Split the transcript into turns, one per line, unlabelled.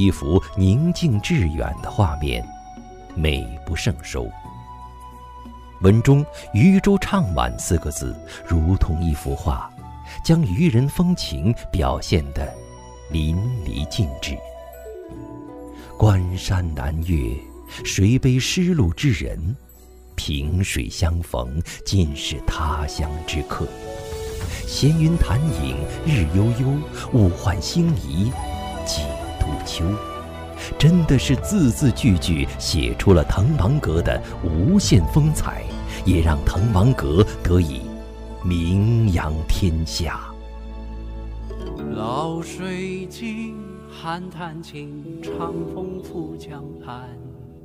一幅宁静致远的画面，美不胜收。文中“渔舟唱晚”4个字，如同一幅画，将渔人风情表现得淋漓尽致。关山难越，谁悲失路之人？萍水相逢，尽是他乡之客。闲云潭影日悠悠，物换星移几度秋。真的是字字句句写出了滕王阁的无限风采，也让滕王阁得以名扬天下。
老水尽，寒潭尽，长风拂江畔。